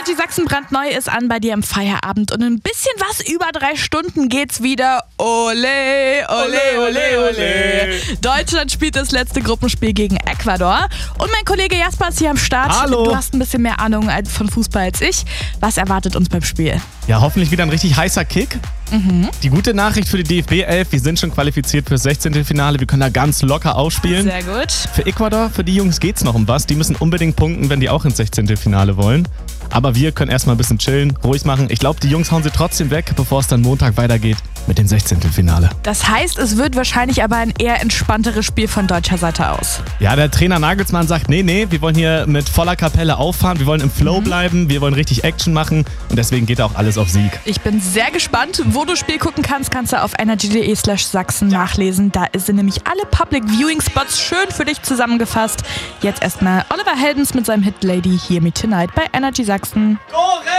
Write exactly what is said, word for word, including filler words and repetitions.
Energy Sachsen brandneu ist an bei dir im Feierabend und in ein bisschen was über drei Stunden geht's wieder. Ole, ole, ole, ole. Deutschland spielt das letzte Gruppenspiel gegen Ecuador und mein Kollege Jasper ist hier am Start. Hallo. Du hast ein bisschen mehr Ahnung von Fußball als ich. Was erwartet uns beim Spiel? Ja, hoffentlich wieder ein richtig heißer Kick. Mhm. Die gute Nachricht für die D F B elf, wir sind schon qualifiziert fürs Sechzehntelfinale. Wir können da ganz locker aufspielen. Sehr gut. Für Ecuador, für die Jungs geht's noch um was. Die müssen unbedingt punkten, wenn die auch ins Sechzehntelfinale wollen. Aber wir können erstmal ein bisschen chillen, ruhig machen. Ich glaube, die Jungs hauen sie trotzdem weg, bevor es dann Montag weitergeht mit dem Sechzehntelfinale. Das heißt, es wird wahrscheinlich aber ein eher entspannteres Spiel von deutscher Seite aus. Ja, der Trainer Nagelsmann sagt, nee, nee, wir wollen hier mit voller Kapelle auffahren, wir wollen im Flow mhm. bleiben, wir wollen richtig Action machen und deswegen geht auch alles auf Sieg. Ich bin sehr gespannt. Wo du Spiel gucken kannst, kannst du auf energy.de slash Sachsen nachlesen. Da sind nämlich alle Public Viewing Spots schön für dich zusammengefasst. Jetzt erstmal Oliver Heldens mit seinem Hit Lady Hear Me Tonight bei Energy Sachsen.